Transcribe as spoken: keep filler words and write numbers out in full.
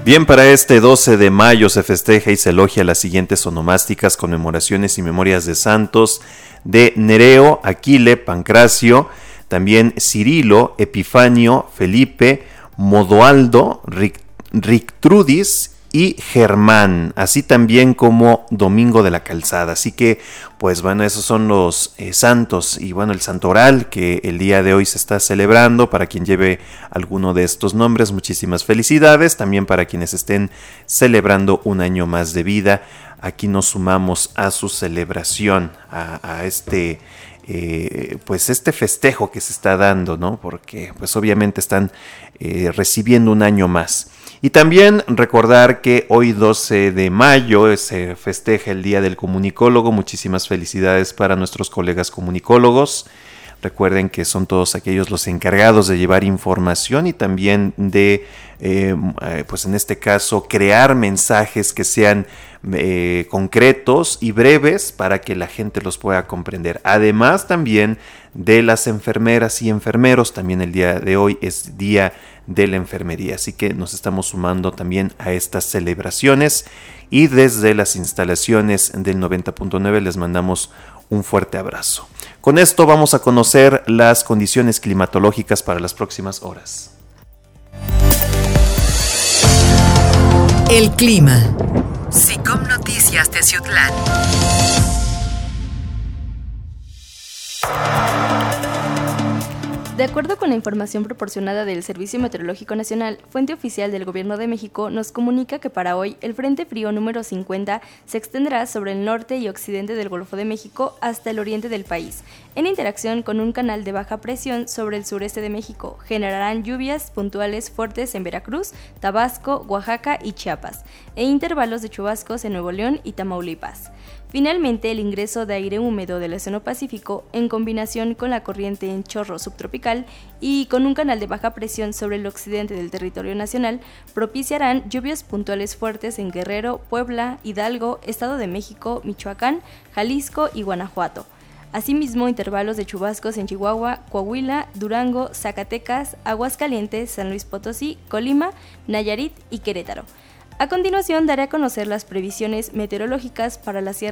Bien, para este doce de mayo se festeja y se elogia las siguientes onomásticas, conmemoraciones y memorias de santos de Nereo, Aquile, Pancracio, también Cirilo, Epifanio, Felipe, Modoaldo, Ric- Rictrudis y Germán, así también como Domingo de la Calzada. Así que, pues bueno, esos son los eh, santos y bueno, el santoral que el día de hoy se está celebrando. Para quien lleve alguno de estos nombres, muchísimas felicidades. También para quienes estén celebrando un año más de vida, aquí nos sumamos a su celebración, a, a este... Eh, pues este festejo que se está dando, ¿no? Porque pues obviamente están eh, recibiendo un año más. Y también recordar que hoy doce de mayo se festeja el Día del Comunicólogo. Muchísimas felicidades para nuestros colegas comunicólogos. Recuerden que son todos aquellos los encargados de llevar información y también de, eh, pues en este caso, crear mensajes que sean eh, concretos y breves para que la gente los pueda comprender. Además también de las enfermeras y enfermeros, también el día de hoy es Día de la Enfermería. Así que nos estamos sumando también a estas celebraciones y desde las instalaciones del noventa punto nueve les mandamos un fuerte abrazo. Con esto vamos a conocer las condiciones climatológicas para las próximas horas. El clima. SICOM Noticias de Ciutlán. De acuerdo con la información proporcionada del Servicio Meteorológico Nacional, fuente oficial del Gobierno de México nos comunica que para hoy el Frente Frío número cincuenta se extenderá sobre el norte y occidente del Golfo de México hasta el oriente del país. En interacción con un canal de baja presión sobre el sureste de México, generarán lluvias puntuales fuertes en Veracruz, Tabasco, Oaxaca y Chiapas, e intervalos de chubascos en Nuevo León y Tamaulipas. Finalmente, el ingreso de aire húmedo del Océano Pacífico, en combinación con la corriente en chorro subtropical y con un canal de baja presión sobre el occidente del territorio nacional, propiciarán lluvias puntuales fuertes en Guerrero, Puebla, Hidalgo, Estado de México, Michoacán, Jalisco y Guanajuato. Asimismo, intervalos de chubascos en Chihuahua, Coahuila, Durango, Zacatecas, Aguascalientes, San Luis Potosí, Colima, Nayarit y Querétaro. A continuación, daré a conocer las previsiones meteorológicas para la Sierra